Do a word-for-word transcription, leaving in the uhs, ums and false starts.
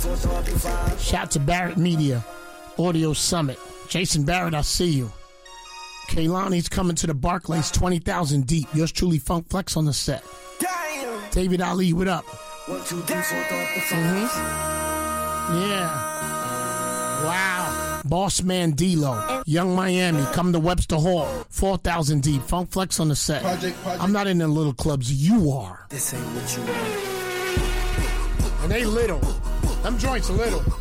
Shout out to Barrett Media, Audio Summit. Jason Barrett, I see you. Kaylani's coming to the Barclays, twenty thousand deep. Yours truly, Funk Flex on the set. Damn. David Ali, what up? Mm-hmm. Yeah. Wow. Boss Man D-Lo, Young Miami, come to Webster Hall, four thousand deep. Funk Flex on the set. Project, project. I'm not in the little clubs. You are. This ain't what you want. And they little. Them joints are little.